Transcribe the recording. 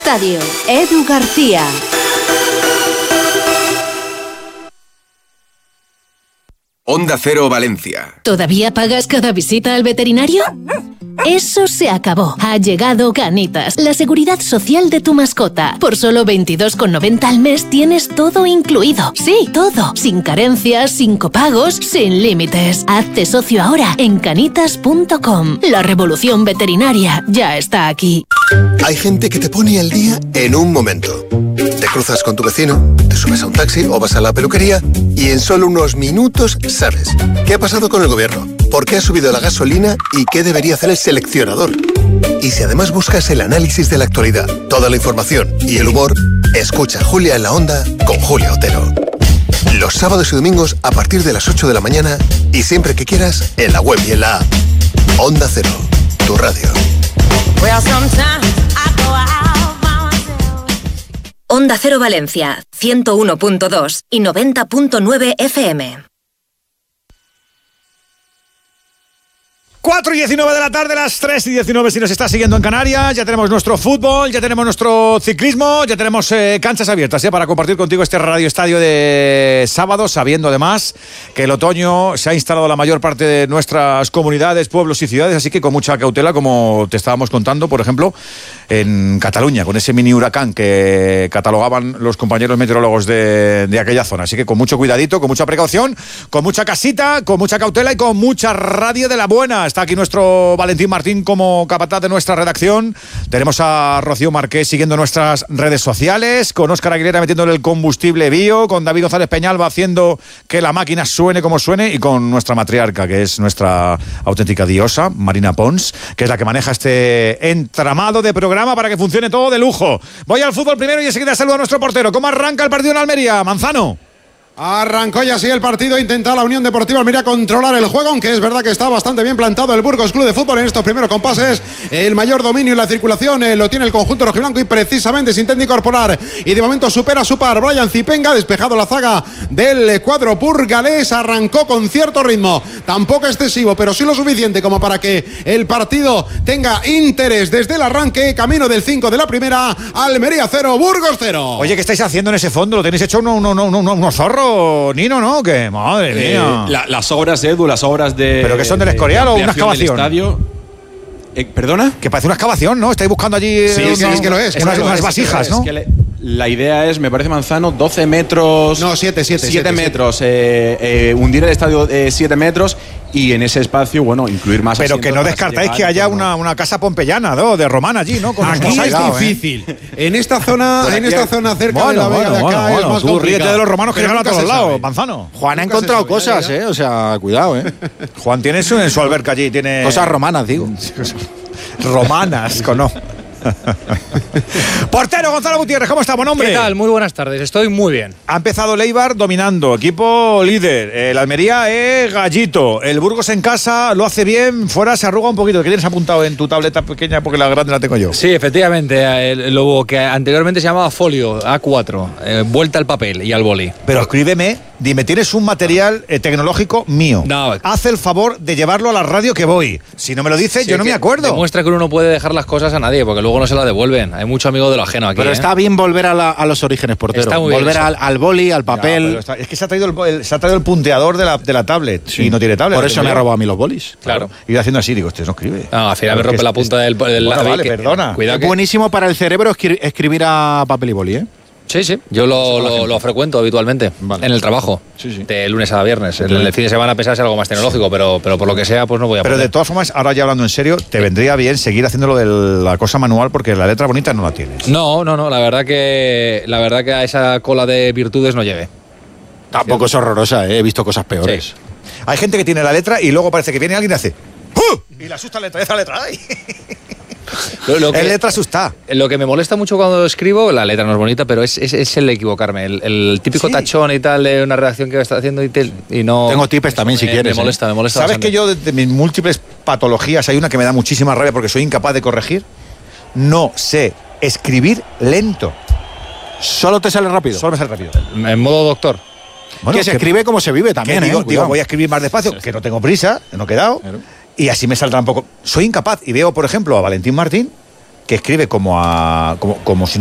Estadio Edu García. Onda Cero Valencia. ¿Todavía pagas cada visita al veterinario? Eso se acabó. Ha llegado Canitas, la seguridad social de tu mascota. Por solo 22,90 al mes tienes todo incluido. Sí, todo. Sin carencias, sin copagos, sin límites. Hazte socio ahora en canitas.com. La revolución veterinaria ya está aquí. Hay gente que te pone al día en un momento. Te cruzas con tu vecino, te subes a un taxi o vas a la peluquería y en solo unos minutos sabes qué ha pasado con el gobierno, por qué ha subido la gasolina y qué debería hacer el seleccionador. Y si además buscas el análisis de la actualidad, toda la información y el humor, escucha Julia en la Onda con Julia Otero. Los sábados y domingos a partir de las 8 de la mañana y siempre que quieras en la web y en la app. Onda Cero, tu radio. Onda Cero Valencia, 101.2 y 90.9 FM. 4:19 de la tarde, las 3:19 si nos está siguiendo en Canarias. Ya tenemos nuestro fútbol, ya tenemos nuestro ciclismo, ya tenemos canchas abiertas para compartir contigo este Radio Estadio de sábado, sabiendo además que el otoño se ha instalado en la mayor parte de nuestras comunidades, pueblos y ciudades, así que con mucha cautela, como te estábamos contando, por ejemplo, en Cataluña, con ese mini huracán que catalogaban los compañeros meteorólogos de aquella zona. Así que con mucho cuidadito, con mucha precaución, con mucha casita, con mucha cautela y con mucha radio de la buena. Está aquí nuestro Valentín Martín como capataz de nuestra redacción. Tenemos a Rocío Marqués siguiendo nuestras redes sociales, con Óscar Aguilera metiéndole el combustible bio, con David González Peñalba haciendo que la máquina suene como suene y con nuestra matriarca, que es nuestra auténtica diosa, Marina Pons, que es la que maneja este entramado de programa para que funcione todo de lujo. Voy al fútbol primero y enseguida saludo a nuestro portero. ¿Cómo arranca el partido en Almería? Manzano. Arrancó ya así el partido, intenta la Unión Deportiva Almería controlar el juego, aunque es verdad que está bastante bien plantado el Burgos Club de Fútbol en estos primeros compases. El mayor dominio y la circulación lo tiene el conjunto rojiblanco y precisamente se intenta incorporar y de momento supera su par Brian Zipenga, despejado la zaga del cuadro burgalés, arrancó con cierto ritmo, tampoco excesivo, pero sí lo suficiente como para que el partido tenga interés desde el arranque. Camino del 5 de la primera, Almería 0, Burgos 0. Oye, ¿qué estáis haciendo en ese fondo? ¿Lo tenéis hecho unos zorros? Nino, ¿no? Que madre mía. Las obras, Edu, las obras de. ¿Pero que son del Escorial o una excavación? ¿Perdona? Que parece una excavación, ¿no? Estáis buscando allí. Sí, es que lo es. Unas vasijas, ¿no? Es que la idea es, me parece, Manzano, 12 metros. No, 7 metros. Hundir el estadio 7 metros y en ese espacio, bueno, incluir más. Pero que no descartáis que haya una casa pompeyana, ¿no? De romana allí, ¿no? Con aquí es difícil. En esta zona cerca de la vega de acá es más tú ríete de los romanos que llegan a todos lados, Manzano. Juan ha encontrado cosas, o sea, cuidado, Juan tiene eso en su alberca allí, tiene cosas romanas, digo. Romanas, no. Portero Gonzalo Gutiérrez, ¿cómo está? Buen hombre. ¿Qué tal? Muy buenas tardes, estoy muy bien. Ha empezado el Eibar dominando, equipo líder. El Almería es gallito. El Burgos en casa lo hace bien, fuera se arruga un poquito. ¿Qué tienes apuntado en tu tableta pequeña? Porque la grande la tengo yo. Sí, efectivamente, lo que anteriormente se llamaba folio, A4, vuelta al papel y al boli. Pero escríbeme, dime, ¿tienes un material tecnológico mío? No. Haz el favor de llevarlo a la radio que voy. Si no me lo dices, yo no me acuerdo. Demuestra que uno no puede dejar las cosas a nadie, porque luego no se las devuelven. Hay mucho amigo de lo ajeno aquí. Pero está bien volver a los orígenes, portero. Volver al boli, al papel. Es que se ha traído el punteador de la tablet. Sí. Y no tiene tablet. Por eso me ha robado a mí los bolis. Claro. Y haciendo así, digo, usted no escribe. Al final me rompe la punta del vale, perdona. Cuidado. Es buenísimo para el cerebro escribir a papel y boli, Sí, yo lo frecuento habitualmente en el trabajo, de lunes a viernes. El fin de semana pensaba algo más tecnológico, pero por lo que sea, pues no voy a poder. Pero de todas formas, ahora ya hablando en serio, te vendría bien seguir haciéndolo de la cosa manual porque la letra bonita no la tienes. No, la verdad que a esa cola de virtudes no llegué. Tampoco es horrorosa, he visto cosas peores. Sí. Hay gente que tiene la letra y luego parece que viene alguien y hace y le asusta esa letra. ¡Ay! Es letra asustada. Lo que me molesta mucho cuando escribo, la letra no es bonita, pero es el equivocarme. El típico tachón y tal de una redacción que está haciendo y no. Tengo tips también si quieres. Me molesta. ¿Sabes bastante. que yo, de mis múltiples patologías, hay una que me da muchísima rabia porque soy incapaz de corregir? No sé escribir lento. ¿Solo te sale rápido? Solo me sale rápido. En modo doctor. Bueno, que se escribe como se vive también. Digo, voy a escribir más despacio, que no tengo prisa, no he quedado. Claro. Y así me saldrá un poco. Soy incapaz. Y veo, por ejemplo, a Valentín Martín, que escribe como si